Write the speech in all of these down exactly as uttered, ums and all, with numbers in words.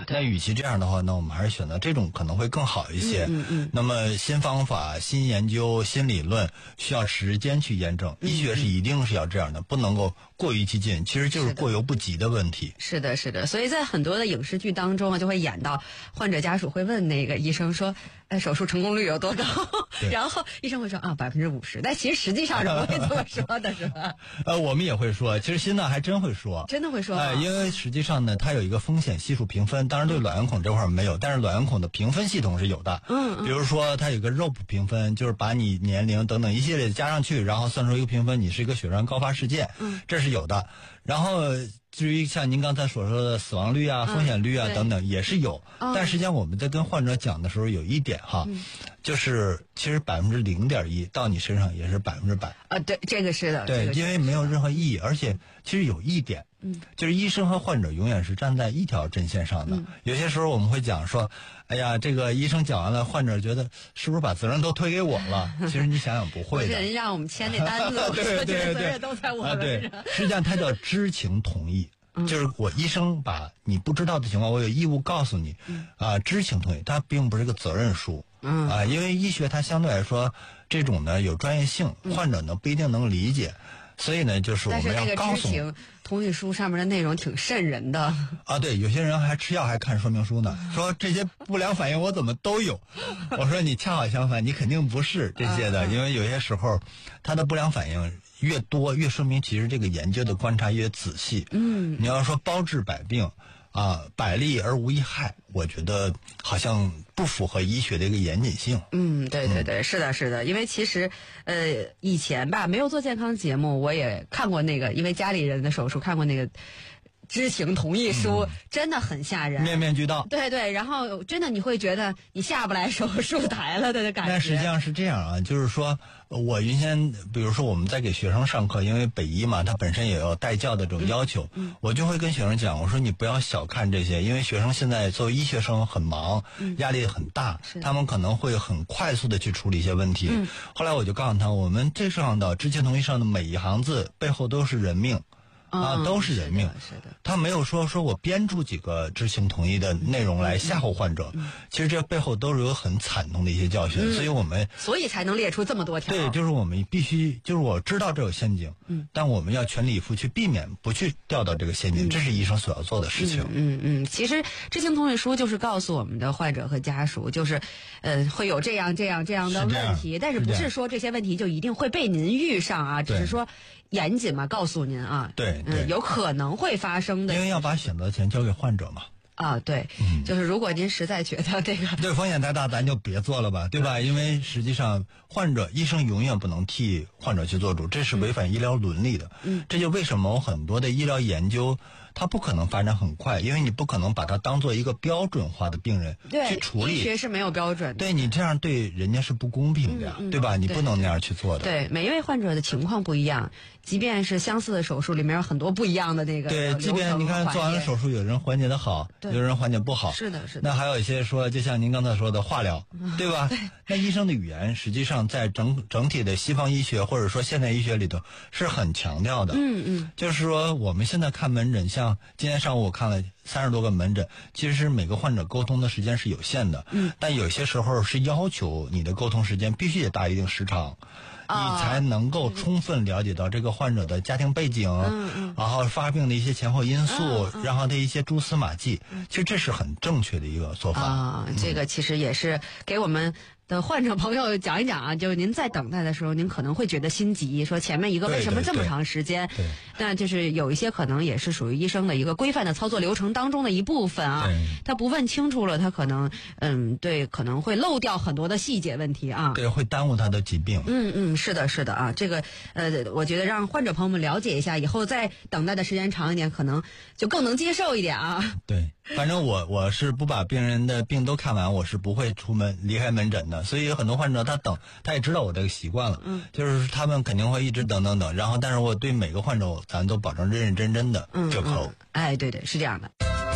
对。 那与其这样的话，那我们还是选择这种可能会更好一些。 嗯嗯。 那么新方法、新研究、新理论需要时间去验证，医学是一定是要这样的，不能够过于激进，其实就是过犹不及的问题。 是的，是的。所以在很多的影视剧当中啊，就会演到患者家属会问那个医生说：“哎，手术成功率有多高？”然后医生会说：“啊，百分之五十。”但其实实际上是不会这么说的，是吧？ 呃，我们也会说，其实心脏还真会说， 真的会说。 呃，因为实际上呢，它有一个风险系数评分，当然对卵圆孔这块没有，但是卵圆孔的评分系统是有的。 嗯嗯。 比如说，它有一个 R O P 评分，就是把你年龄等等一系列加上去，然后算出一个评分，你是一个血栓高发事件， 嗯， 这是有的。然后至于像您刚才所说的死亡率啊、 嗯、 风险率啊等等，也是有。 哦、 但实际上我们在跟患者讲的时候，有一点哈，嗯、就是其实百分之零点一到你身上也是百分之百。 啊，对，这个是的。 对， 这个、 因为没有任何意义，而且其实有一点， 嗯， 就是医生和患者永远是站在一条阵线上的。 嗯、 有些时候我们会讲说，哎呀，这个医生讲完了，患者觉得是不是把责任都推给我了？其实你想想不会的。 是人让我们签那单子， 对对对， 责任都在我们身上。实际上它叫知情同意。就是我医生把你不知道的情况，我有义务告诉你，啊、呃，知情同意，它并不是个责任书， 嗯啊、呃，因为医学它相对来说这种呢有专业性，患者呢不一定能理解，所以呢就是我们要告诉。 但是那个知情同意书上面的内容挺瘆人的啊，对，有些人还吃药还看说明书呢，说这些不良反应我怎么都有，我说你恰好相反，你肯定不是这些的，因为有些时候它的不良反应越多，越说明其实这个研究的观察越仔细。 嗯， 你要说包治百病啊，百利而无一害，我觉得好像不符合医学的一个严谨性。 嗯，对对对， 嗯、 是的，是的，因为其实呃以前吧没有做健康节目，我也看过那个，因为家里人的手术看过那个。知情同意书、嗯、真的很吓人， 面面俱到。 对对，然后真的你会觉得你下不来手术台了的感觉。 但实际上是这样啊，就是说我原先比如说我们在给学生上课，因为北医嘛，它本身也有带教的这种要求、嗯嗯、我就会跟学生讲，我说你不要小看这些，因为学生现在作为医学生很忙、嗯、压力很大，他们可能会很快速的去处理一些问题、嗯、后来我就告诉他，我们这上的知情同意上的每一行字背后都是人命啊，都是人命， 嗯、是的，是的。 他没有说说我编出几个知情同意的内容来吓唬患者， 嗯、 其实这背后都是有很惨痛的一些教训， 嗯、 所以我们所以才能列出这么多条。 对，就是我们必须，就是我知道这有陷阱， 嗯， 但我们要全力以赴去避免，不去掉到这个陷阱， 嗯、 这是医生所要做的事情。 嗯 嗯, 嗯，其实知情同意书就是告诉我们的患者和家属，就是呃会有这样这样这样的问题， 是但是不是说这些问题就一定会被您遇上啊？只是说严谨嘛，告诉您啊， 对，对嗯，有可能会发生的， 因为要把选择权交给患者嘛。 啊，对， 嗯， 就是如果您实在觉得这个这风险太大，咱就别做了吧，对吧？因为实际上，患者医生永远不能替患者去做主，这是违反医疗伦理的。 嗯， 这就为什么很多的医疗研究它不可能发展很快，因为你不可能把它当做一个标准化的病人去处理。 医学是没有标准的， 对，你这样对人家是不公平的呀， 嗯嗯、 对吧？你不能那样去做的。 对，每一位患者的情况不一样，即便是相似的手术，里面有很多不一样的那个对，即便你看做完了手术，有人缓解的好，有人缓解不好。 是的，是的。 那还有一些说，就像您刚才说的化疗， 嗯、 对吧？ 对。 那医生的语言，实际上在整整体的西方医学或者说现代医学里头是很强调的。 嗯嗯。 就是说，我们现在看门诊，像今天上午我看了三十多个门诊，其实每个患者沟通的时间是有限的。 嗯。 但有些时候是要求你的沟通时间必须得达一定时长。你才能够充分了解到这个患者的家庭背景， 嗯嗯， 然后发病的一些前后因素， 嗯嗯、 然后的一些蛛丝马迹，其实这是很正确的一个做法啊。 嗯、 这个其实也是给我们的患者朋友讲一讲啊，就是您在等待的时候，您可能会觉得心急，说前面一个为什么这么长时间？ 对， 那就是有一些可能也是属于医生的一个规范的操作流程当中的一部分啊。他不问清楚了，他可能嗯，对，可能会漏掉很多的细节问题啊。 对，会耽误他的疾病。 嗯嗯，是的，是的啊，这个呃，我觉得让患者朋友们了解一下，以后再等待的时间长一点，可能就更能接受一点啊。 对，反正我我是不把病人的病都看完，我是不会出门离开门诊的。所以有很多患者他等，他也知道我这个习惯了， 嗯， 就是他们肯定会一直等等等，然后但是我对每个患者咱都保证认认真真的折扣。 嗯嗯、哎，对对，是这样的。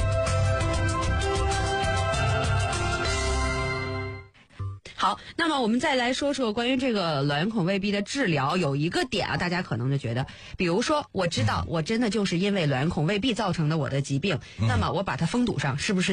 好，那么我们再来说说关于这个卵圆孔未闭的治疗，有一个点啊，大家可能就觉得，比如说我知道我真的就是因为卵圆孔未闭造成的我的疾病， 嗯、 那么我把它封堵上，是不是